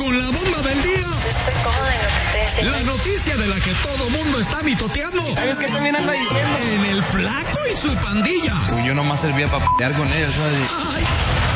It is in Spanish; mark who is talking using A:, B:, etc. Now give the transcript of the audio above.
A: con la bomba del día.
B: Estoy cómoda en lo que estoy haciendo.
A: La noticia de la que todo mundo está mitoteando.
C: ¿Sabes qué también anda diciendo?
A: En el Flaco y su pandilla.
D: Según yo nomás servía para pelear con ellos, ¿sabes?
A: Ay,